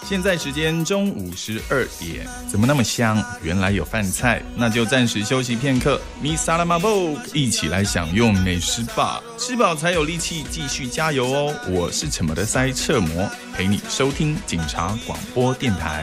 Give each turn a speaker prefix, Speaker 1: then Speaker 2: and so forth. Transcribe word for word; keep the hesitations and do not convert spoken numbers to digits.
Speaker 1: 现在时间中午十二点，怎么那么香？原来有饭菜，那就暂时休息片刻。Mi Salamabo， 一起来享用美食吧，吃饱才有力气继续加油哦！我是什么的塞彻摩，陪你收听警察广播电台。